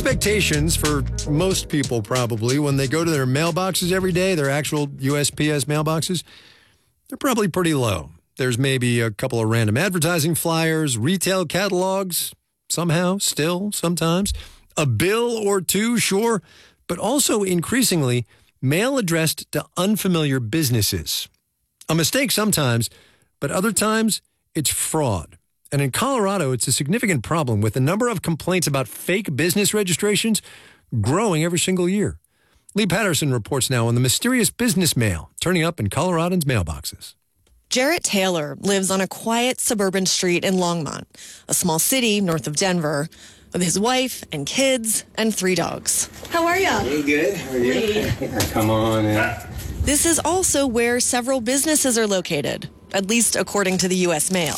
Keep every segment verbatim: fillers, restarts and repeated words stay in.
Expectations for most people probably when they go to their mailboxes every day, their actual U S P S mailboxes, they're probably pretty low. There's maybe a couple of random advertising flyers, retail catalogs, somehow, still, sometimes, a bill or two, sure, but also increasingly mail addressed to unfamiliar businesses. A mistake sometimes, but other times it's fraud. And in Colorado, it's a significant problem with the number of complaints about fake business registrations growing every single year. Lee Patterson reports now on the mysterious business mail turning up in Coloradans' mailboxes. Jarrett Taylor lives on a quiet suburban street in Longmont, a small city north of Denver, with his wife and kids and three dogs. How are you? Hey, good. How are you? Hey. Come on in. This is also where several businesses are located, at least according to the U S Mail.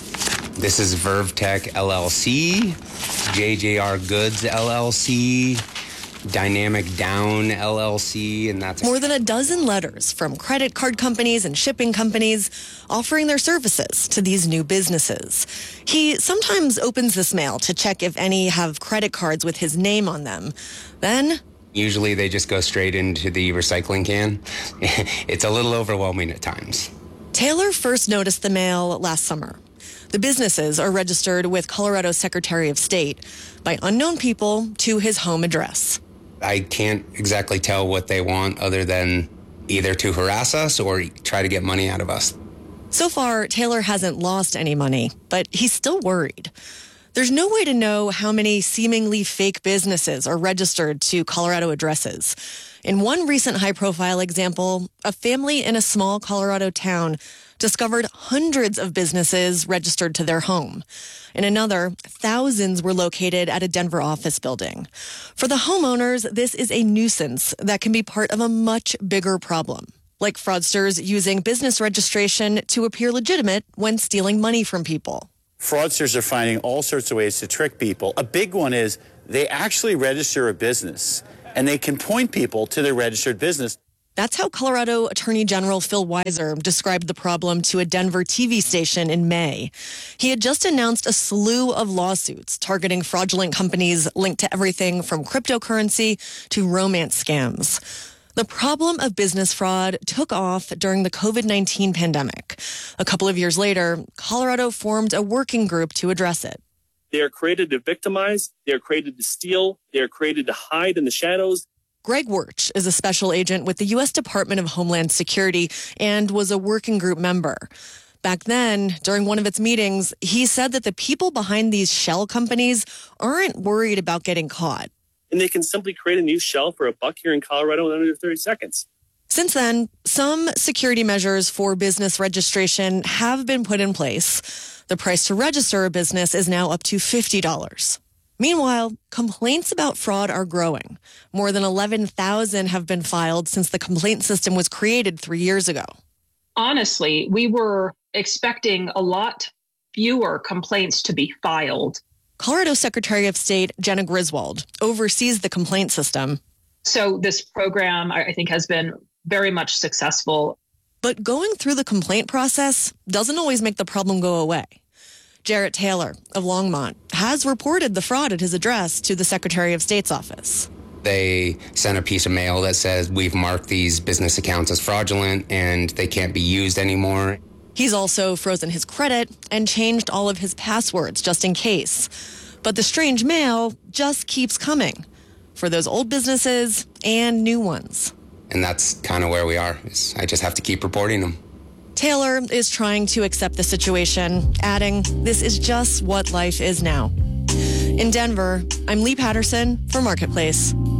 This is Verve Tech L L C, J J R Goods L L C, Dynamic Down L L C, and that's more than a dozen letters from credit card companies and shipping companies offering their services to these new businesses. He sometimes opens this mail to check if any have credit cards with his name on them. Then usually they just go straight into the recycling can. It's a little overwhelming at times. Taylor first noticed the mail last summer. The businesses are registered with Colorado's Secretary of State by unknown people to his home address. I can't exactly tell what they want other than either to harass us or try to get money out of us. So far, Taylor hasn't lost any money, but he's still worried. There's no way to know how many seemingly fake businesses are registered to Colorado addresses. In one recent high-profile example, a family in a small Colorado town discovered hundreds of businesses registered to their home. In another, thousands were located at a Denver office building. For the homeowners, this is a nuisance that can be part of a much bigger problem, like fraudsters using business registration to appear legitimate when stealing money from people. Fraudsters are finding all sorts of ways to trick people. A big one is they actually register a business, and they can point people to their registered business. That's how Colorado Attorney General Phil Weiser described the problem to a Denver T V station in May. He had just announced a slew of lawsuits targeting fraudulent companies linked to everything from cryptocurrency to romance scams. The problem of business fraud took off during the covid nineteen pandemic. A couple of years later, Colorado formed a working group to address it. They are created to victimize. They are created to steal. They are created to hide in the shadows. Greg Wirch is a special agent with the U S Department of Homeland Security and was a working group member. Back then, during one of its meetings, he said that the people behind these shell companies aren't worried about getting caught. And they can simply create a new shell for a buck here in Colorado in under thirty seconds. Since then, some security measures for business registration have been put in place. The price to register a business is now up to fifty dollars. Meanwhile, complaints about fraud are growing. More than eleven thousand have been filed since the complaint system was created three years ago. Honestly, we were expecting a lot fewer complaints to be filed. Colorado Secretary of State Jena Griswold oversees the complaint system. So this program, I think, has been very much successful. But going through the complaint process doesn't always make the problem go away. Jarrett Taylor of Longmont has reported the fraud at his address to the Secretary of State's office. They sent a piece of mail that says we've marked these business accounts as fraudulent and they can't be used anymore. He's also frozen his credit and changed all of his passwords just in case. But the strange mail just keeps coming for those old businesses and new ones. And that's kind of where we are. Is I just have to keep reporting them. Taylor is trying to accept the situation, adding, "This is just what life is now." In Denver, I'm Lee Patterson for Marketplace.